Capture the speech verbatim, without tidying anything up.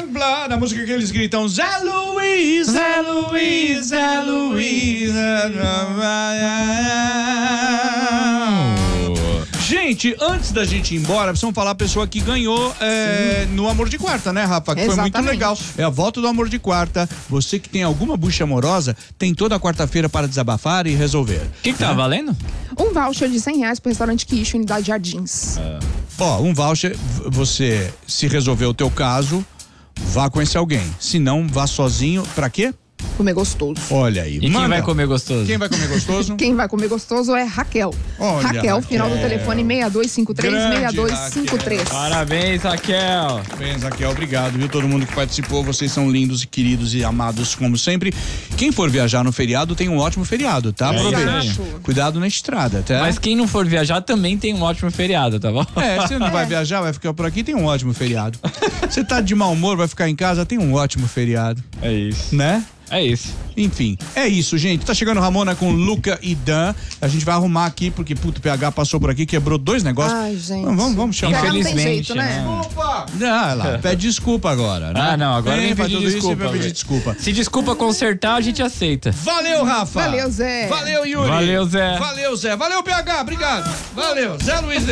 young blood. A música que eles gritam: Zé Luiz, Zé Luiz, Zé Luiz. Gente, antes da gente ir embora, precisamos falar a pessoa que ganhou é, no Amor de Quarta, né, Rafa? Que Exatamente. foi muito legal. É a volta do Amor de Quarta. Você que tem alguma bucha amorosa, tem toda a quarta-feira para desabafar e resolver. O que, que tá valendo? Um voucher de cem reais pro restaurante Quiche, Unidade Jardins. Ó, um voucher, v- você, se resolver o teu caso, vá conhecer alguém. Se não, vá sozinho. Pra quê? Comer gostoso. Olha aí. E quem manda. vai comer gostoso? Quem vai comer gostoso? Quem vai comer gostoso é Raquel. Olha, Raquel, final do Raquel. telefone seis dois cinco três, Grande seis dois cinco três. Parabéns, Raquel. Parabéns, Raquel. Obrigado, viu? Todo mundo que participou. Vocês são lindos e queridos e amados como sempre. Quem for viajar no feriado tem um ótimo feriado, tá? É Aproveite. isso Cuidado na estrada, tá? Mas quem não for viajar também tem um ótimo feriado, tá bom? É, você não vai viajar, vai ficar por aqui, tem um ótimo feriado. Você tá de mau humor, vai ficar em casa, tem um ótimo feriado, É isso. né? É isso. Enfim, é isso, gente. Tá chegando Ramona com Luca e Dan. A gente vai arrumar aqui, porque, puto, o P H passou por aqui, quebrou dois negócios. Ai, gente. Vamos, vamos, vamos chamar. Não tem Infelizmente, jeito, né? né? Desculpa! Ah, lá, pede desculpa agora, né? Ah, não, agora Vem, vem faz pedir tudo desculpa, isso e vai pedir velho. desculpa. Se desculpa consertar, a gente aceita. Valeu, Rafa! Valeu, Zé. Valeu, Yuri! Valeu, Zé. Valeu, Zé! Valeu, P H! Obrigado! Valeu! Zé Luiz